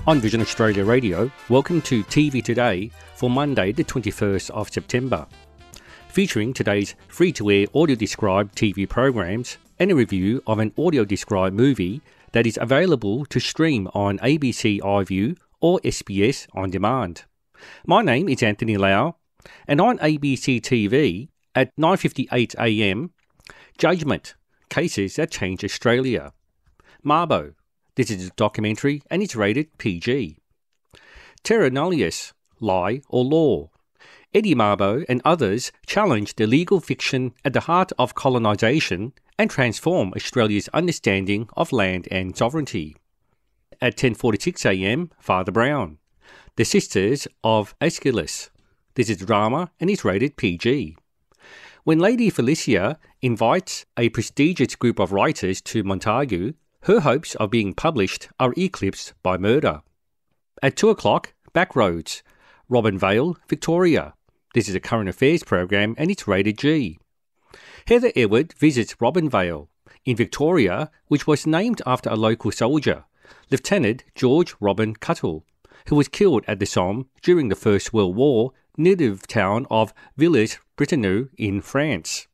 On Vision Australia Radio, welcome to TV Today for Monday the 21st of September. Featuring today's free-to-air audio-described TV programs and a review of an audio-described movie that is available to stream on ABC iView or SBS On Demand. My name is Anthony Lau, and on ABC TV at 9:58am, Judgment, Cases That Changed Australia. Mabo. This is a documentary and it's rated PG. Terra Nullius, Lie or Law. Eddie Mabo and others challenge the legal fiction at the heart of colonisation and transform Australia's understanding of land and sovereignty. At 10:46am, Father Brown. The Sisters of Aeschylus. This is drama and is rated PG. When Lady Felicia invites a prestigious group of writers to Montagu, her hopes of being published are eclipsed by murder. At 2 o'clock, Backroads, Robin Vale, Victoria. This is a current affairs program and it's rated G. Heather Edward visits Robin Vale in Victoria, which was named after a local soldier, Lieutenant George Robin Cuttle, who was killed at the Somme during the First World War near the town of Villers-Bretonneux in France.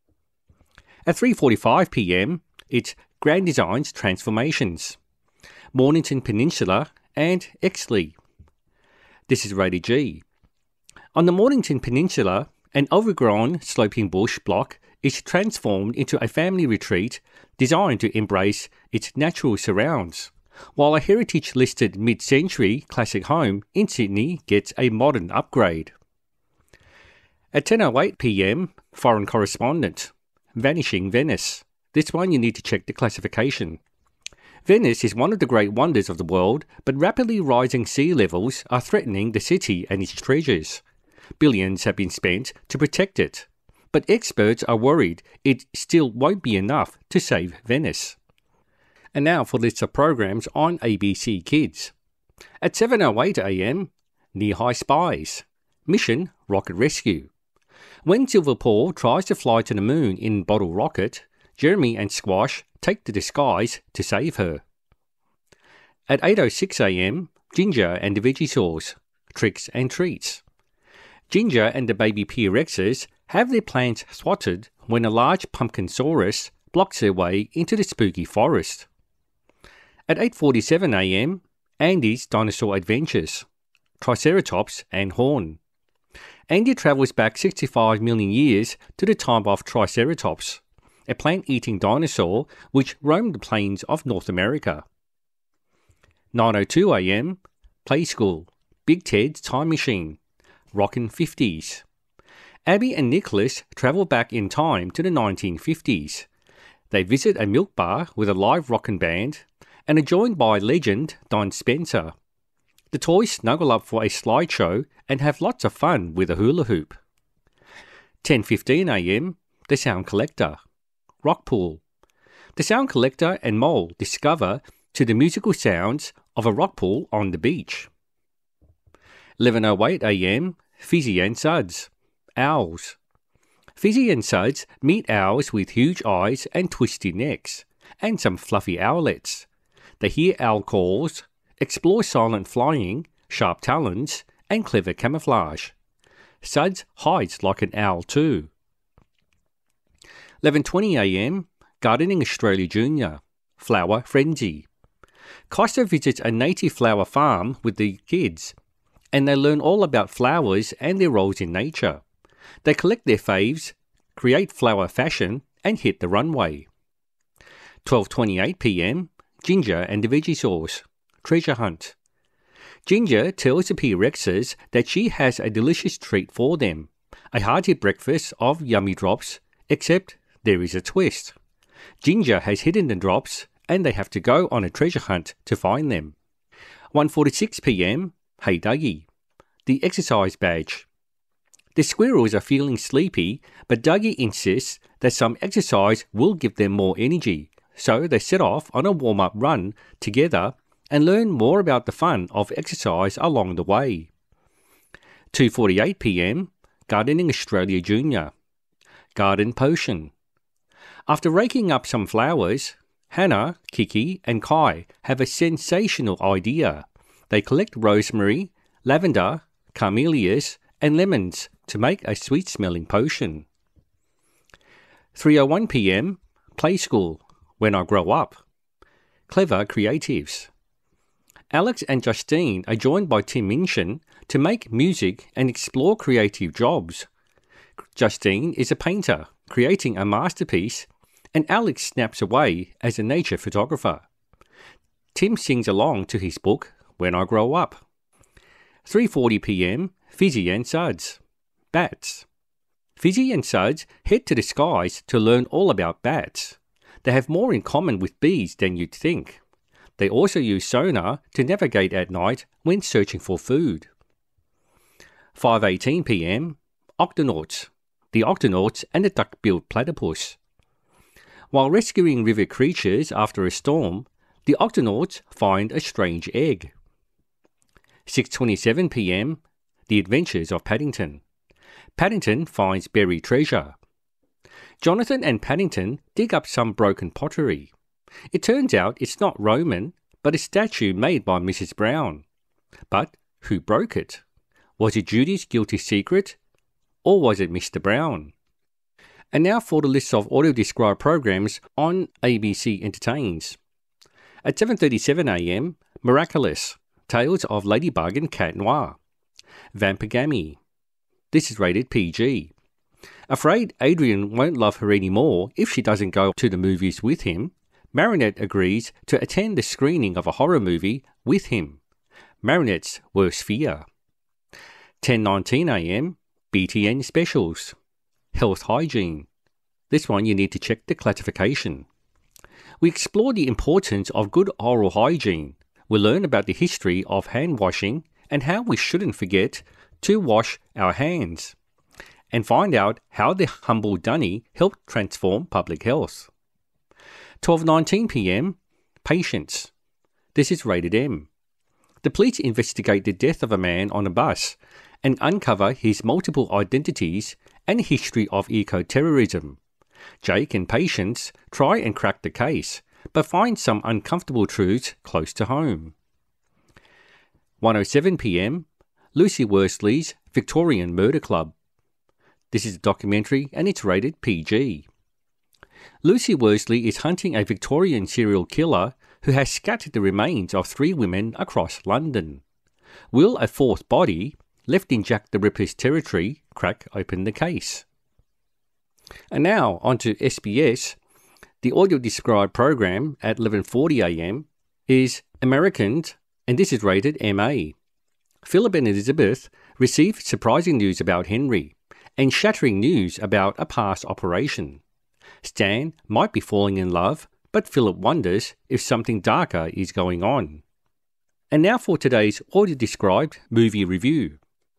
At 3:45pm, it's Grand Designs Transformations, Mornington Peninsula and Exley. This is rated G. On the Mornington Peninsula, an overgrown sloping bush block is transformed into a family retreat designed to embrace its natural surrounds, while a heritage-listed mid-century classic home in Sydney gets a modern upgrade. At 10:08pm, Foreign Correspondent, Vanishing Venice. This one you need to check the classification. Venice is one of the great wonders of the world, but rapidly rising sea levels are threatening the city and its treasures. Billions have been spent to protect it, but experts are worried it still won't be enough to save Venice. And now for lists of programs on ABC Kids. At 7:08am, Near High Spies, Mission Rocket Rescue. When Silver Paul tries to fly to the moon in Bottle Rocket, Jeremy and Squash take to the skies to save her. At 8:06am, Ginger and the Vegisaurs, Tricks and Treats. Ginger and the baby P-Rexes have their plans thwarted when a large Pumpkinsaurus blocks their way into the spooky forest. At 8:47am, Andy's Dinosaur Adventures, Triceratops and Horn. Andy travels back 65 million years to the time of Triceratops, a plant-eating dinosaur which roamed the plains of North America. 9:02am, Play School, Big Ted's Time Machine, Rockin' 50s. Abby and Nicholas travel back in time to the 1950s. They visit a milk bar with a live rockin' band and are joined by legend Don Spencer. The toys snuggle up for a slideshow and have lots of fun with a hula hoop. 10:15am, The Sound Collector, Rockpool. The Sound Collector and Mole discover to the musical sounds of a rock pool on the beach. 11:08am, Fizzy and Suds, Owls. Fizzy and Suds meet owls with huge eyes and twisty necks, and some fluffy owlets. They hear owl calls, explore silent flying, sharp talons, and clever camouflage. Suds hides like an owl too. 11:20am, Gardening Australia Junior, Flower Frenzy. Costa visits a native flower farm with the kids, and they learn all about flowers and their roles in nature. They collect their faves, create flower fashion, and hit the runway. 12:28pm, Ginger and the Vegisaurs, Treasure Hunt. Ginger tells the P-Rexes that she has a delicious treat for them, a hearty breakfast of yummy drops, except there is a twist. Ginger has hidden the drops and they have to go on a treasure hunt to find them. 1:46pm, Hey Dougie, The Exercise Badge. The squirrels are feeling sleepy, but Dougie insists that some exercise will give them more energy, so they set off on a warm-up run together and learn more about the fun of exercise along the way. 2:48pm, Gardening Australia Junior, Garden Potion. After raking up some flowers, Hannah, Kiki and Kai have a sensational idea. They collect rosemary, lavender, camellias, and lemons to make a sweet-smelling potion. 3:01 p.m. Play School, When I Grow Up. Clever creatives. Alex and Justine are joined by Tim Minchin to make music and explore creative jobs. Justine is a painter, creating a masterpiece, and Alex snaps away as a nature photographer. Tim sings along to his book, When I Grow Up. 3:40 p.m. Fizzy and Suds. Bats. Fizzy and Suds head to the skies to learn all about bats. They have more in common with bees than you'd think. They also use sonar to navigate at night when searching for food. 5:18 p.m. Octonauts. The Octonauts and the Duck-billed Platypus. While rescuing river creatures after a storm, the Octonauts find a strange egg. 6:27 p.m. The Adventures of Paddington. Paddington finds buried treasure. Jonathan and Paddington dig up some broken pottery. It turns out it's not Roman, but a statue made by Mrs. Brown. But who broke it? Was it Judy's guilty secret? Or was it Mr. Brown? And now for the list of audio-described programs on ABC Entertains. At 7:37 a.m, Miraculous, Tales of Ladybug and Cat Noir. Vampirgamy. This is rated PG. Afraid Adrian won't love her anymore if she doesn't go to the movies with him, Marinette agrees to attend the screening of a horror movie with him. Marinette's worst fear. 10:19 a.m, BTN Specials. Health Hygiene. This one you need to check the classification. We explore the importance of good oral hygiene. We learn about the history of hand washing and how we shouldn't forget to wash our hands. And find out how the humble dunny helped transform public health. 12:19 p.m. Patience. This is rated M. The police investigate the death of a man on a bus and uncover his multiple identities and history of eco-terrorism. Jake and Patience try and crack the case, but find some uncomfortable truths close to home. 1:07 p.m. Lucy Worsley's Victorian Murder Club. This is a documentary and it's rated PG. Lucy Worsley is hunting a Victorian serial killer who has scattered the remains of 3 women across London. Will a 4th body, left in Jack the Ripper's territory, crack open the case? And now on to SBS. The audio-described program at 11:40 a.m. is Americans, and this is rated MA. Philip and Elizabeth receive surprising news about Henry and shattering news about a past operation. Stan might be falling in love, but Philip wonders if something darker is going on. And now for today's audio-described movie review.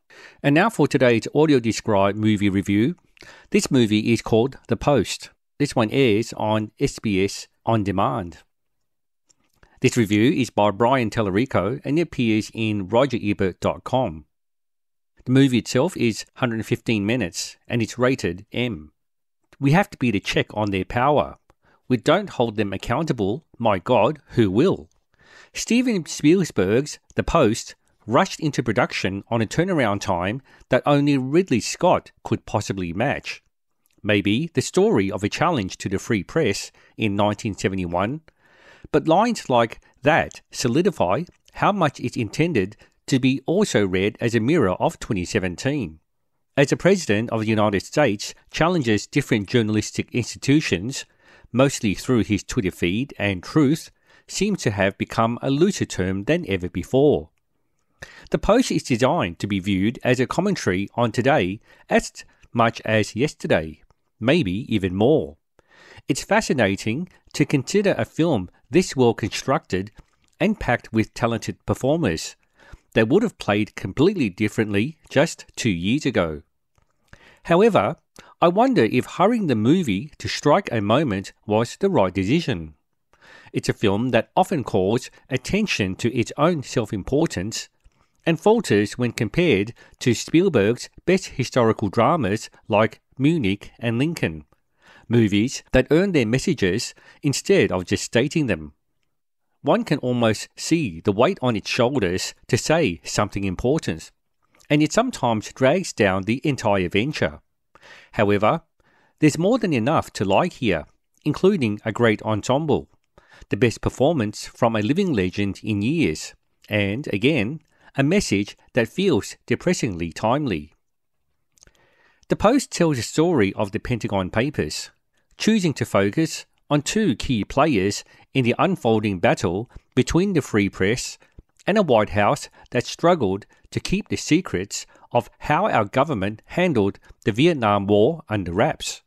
This movie is called The Post. This one airs on SBS On Demand. This review is by Brian Tellerico and it appears in RogerEbert.com. The movie itself is 115 minutes and it's rated M. We have to be to check on their power. We don't hold them accountable. My God, who will? Steven Spielberg's The Post rushed into production on a turnaround time that only Ridley Scott could possibly match. Maybe the story of a challenge to the free press in 1971, but lines like that solidify how much it's intended to be also read as a mirror of 2017. As the President of the United States challenges different journalistic institutions, mostly through his Twitter feed, and truth seems to have become a looser term than ever before. The Post is designed to be viewed as a commentary on today as much as yesterday, maybe even more. It's fascinating to consider a film this well constructed and packed with talented performers that would have played completely differently just 2 years ago. However, I wonder if hurrying the movie to strike a moment was the right decision. It's a film that often calls attention to its own self-importance and falters when compared to Spielberg's best historical dramas like Munich and Lincoln, movies that earn their messages instead of just stating them. one can almost see the weight on its shoulders to say something important, and it sometimes drags down the entire venture. However, there's more than enough to like here, including a great ensemble, the best performance from a living legend in years, and, again, a message that feels depressingly timely. The Post tells a story of the Pentagon Papers, choosing to focus on two key players in the unfolding battle between the free press and a White House that struggled to keep the secrets of how our government handled the Vietnam War under wraps.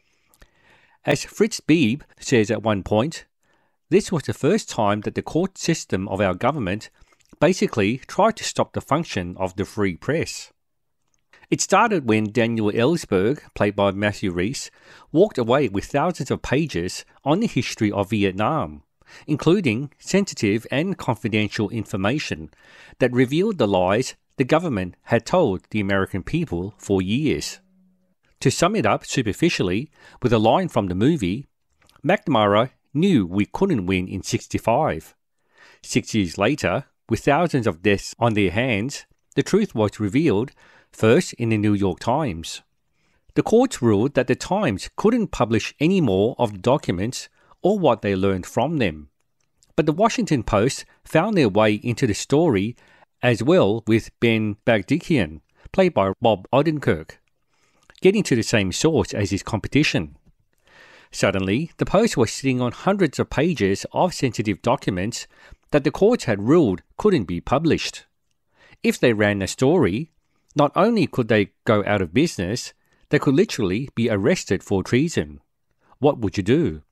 As Fritz Beebe says at one point, this was the first time that the court system of our government basically tried to stop the function of the free press. It started when Daniel Ellsberg, played by Matthew Rhys, walked away with thousands of pages on the history of Vietnam, including sensitive and confidential information that revealed the lies the government had told the American people for years. To sum it up superficially, with a line from the movie, McNamara knew we couldn't win in '65. 6 years later, with thousands of deaths on their hands, the truth was revealed first in the New York Times. The courts ruled that the Times couldn't publish any more of the documents or what they learned from them. But the Washington Post found their way into the story as well, with Ben Bagdikian, played by Bob Odenkirk, getting to the same source as his competition. Suddenly, the Post was sitting on hundreds of pages of sensitive documents that the courts had ruled couldn't be published. If they ran the story, not only could they go out of business, they could literally be arrested for treason. What would you do?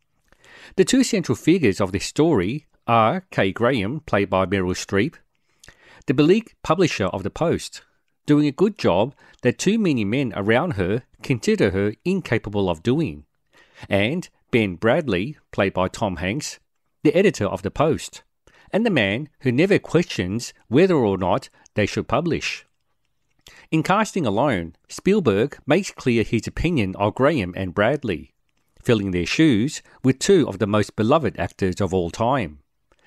The two central figures of this story are Kay Graham, played by Meryl Streep, the bleak publisher of the Post, doing a good job that too many men around her consider her incapable of doing, and Ben Bradlee, played by Tom Hanks, the editor of the Post, and the man who never questions whether or not they should publish. In casting alone, Spielberg makes clear his opinion of Graham and Bradlee, filling their shoes with two of the most beloved actors of all time.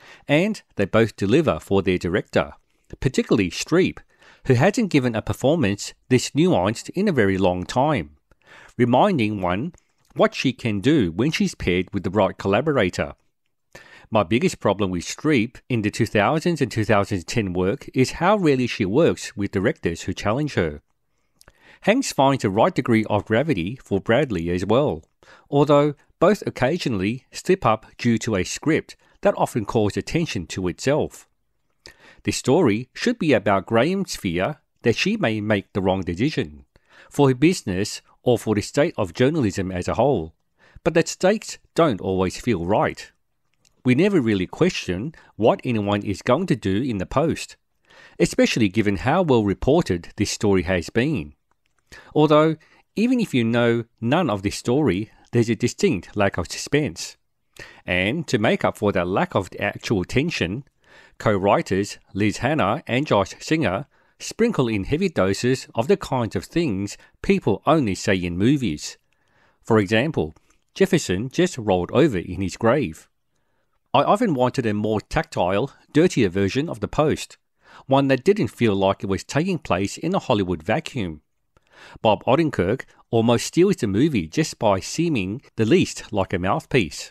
And they both deliver for their director, particularly Streep, who hasn't given a performance this nuanced in a very long time, reminding one what she can do when she's paired with the right collaborator. My biggest problem with Streep in the 2000s and 2010 work is how rarely she works with directors who challenge her. Hanks finds the right degree of gravity for Bradlee as well, although both occasionally slip up due to a script that often calls attention to itself. This story should be about Graham's fear that she may make the wrong decision, for her business or for the state of journalism as a whole, but that stakes don't always feel right. We never really question what anyone is going to do in the Post, especially given how well reported this story has been. Although, even if you know none of this story, there's a distinct lack of suspense. And to make up for that lack of actual tension, co-writers Liz Hannah and Josh Singer sprinkle in heavy doses of the kinds of things people only say in movies. For example, Jefferson just rolled over in his grave. I often wanted a more tactile, dirtier version of the Post, one that didn't feel like it was taking place in a Hollywood vacuum. Bob Odenkirk almost steals the movie just by seeming the least like a mouthpiece.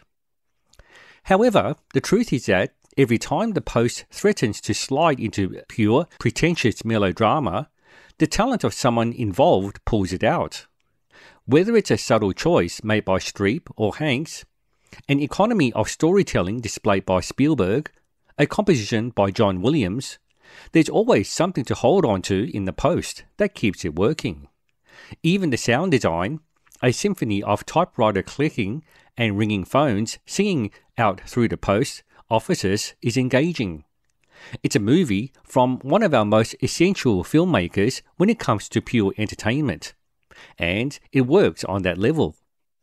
However, the truth is that every time the Post threatens to slide into pure, pretentious melodrama, the talent of someone involved pulls it out. Whether it's a subtle choice made by Streep or Hanks, an economy of storytelling displayed by Spielberg, a composition by John Williams, there's always something to hold on to in the Post that keeps it working. Even the sound design, a symphony of typewriter clicking and ringing phones singing out through the Post offices, is engaging. It's a movie from one of our most essential filmmakers when it comes to pure entertainment, and it works on that level.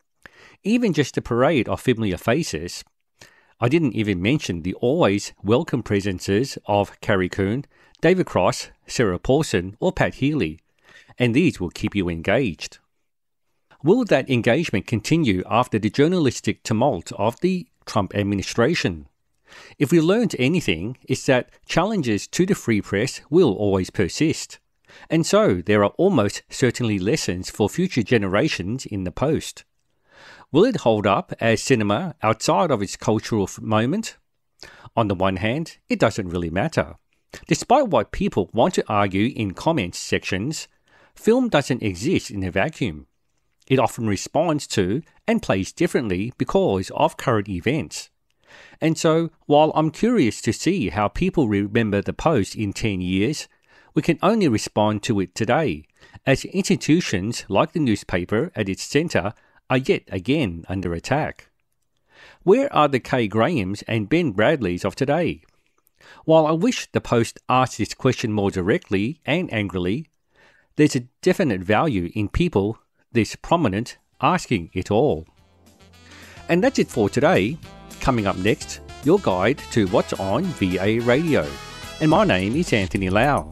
Even just the parade of familiar faces, I didn't even mention the always welcome presences of Carrie Coon, David Cross, Sarah Paulson, or Pat Healy, and these will keep you engaged. Will that engagement continue after the journalistic tumult of the Trump administration? If we learned anything, it's that challenges to the free press will always persist. And so there are almost certainly lessons for future generations in the post. Will it hold up as cinema outside of its cultural moment? On the one hand, it doesn't really matter. Despite what people want to argue in comments sections, film doesn't exist in a vacuum. It often responds to and plays differently because of current events. And so, while I'm curious to see how people remember the post in 10 years, we can only respond to it today, as institutions like the newspaper at its centre are yet again under attack. Where are the Kay Grahams and Ben Bradleys of today? While I wish the Post asked this question more directly and angrily, there's a definite value in people this prominent asking it all. And that's it for today. Coming up next, your guide to what's on VA Radio. And my name is Anthony Lau.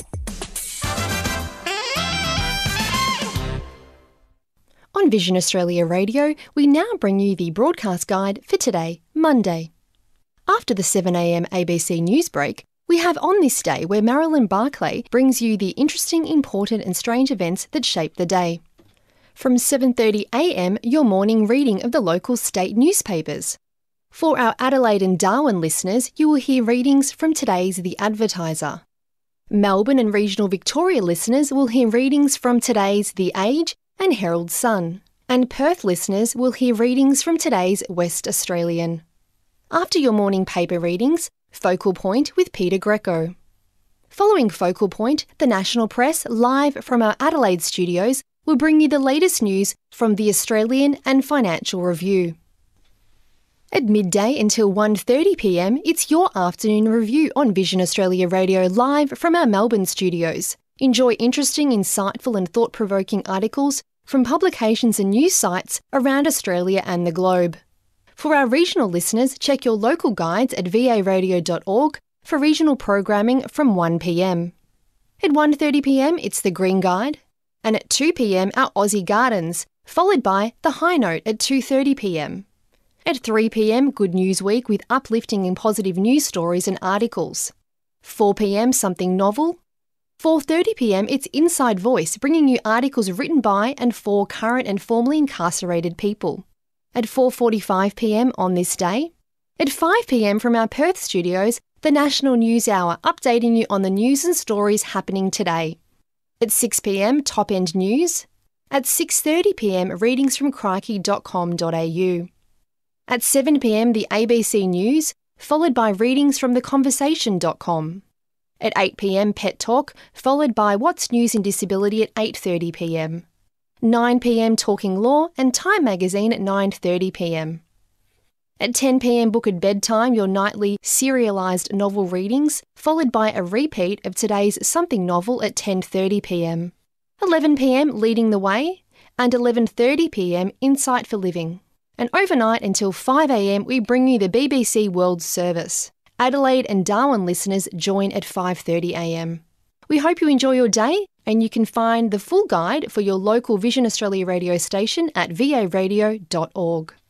On Vision Australia Radio, we now bring you the broadcast guide for today, Monday. After the 7am ABC news break, we have On This Day, where Marilyn Barclay brings you the interesting, important and strange events that shape the day. From 7:30am, your morning reading of the local state newspapers. For our Adelaide and Darwin listeners, you will hear readings from today's The Advertiser. Melbourne and regional Victoria listeners will hear readings from today's The Age and Herald Sun. And Perth listeners will hear readings from today's West Australian. After your morning paper readings, Focal Point with Peter Greco. Following Focal Point, the National Press, live from our Adelaide studios, will bring you the latest news from The Australian and Financial Review. At midday until 1:30pm, it's your afternoon review on Vision Australia Radio live from our Melbourne studios. Enjoy interesting, insightful and thought-provoking articles from publications and news sites around Australia and the globe. For our regional listeners, check your local guides at varadio.org for regional programming from 1pm. At 1:30pm, it's the Green Guide, and at 2pm, our Aussie Gardens, followed by the High Note at 2:30pm. At 3pm, Good News Week with uplifting and positive news stories and articles. 4pm, Something Novel. 4:30pm, it's Inside Voice, bringing you articles written by and for current and formerly incarcerated people. At 4:45pm on This Day. At 5pm from our Perth studios, the National News Hour, updating you on the news and stories happening today. At 6pm, Top End News. At 6:30pm, readings from crikey.com.au. At 7pm, the ABC News, followed by readings from theconversation.com. At 8pm, Pet Talk, followed by What's News in Disability at 8:30pm. 9pm, Talking Law and Time Magazine at 9:30pm. At 10pm, Book at Bedtime, your nightly serialised novel readings, followed by a repeat of today's Something Novel at 10:30pm. 11pm, Leading the Way, and 11:30pm, Insight for Living. And overnight until 5am, we bring you the BBC World Service. Adelaide and Darwin listeners join at 5:30am. We hope you enjoy your day, and you can find the full guide for your local Vision Australia radio station at varadio.org.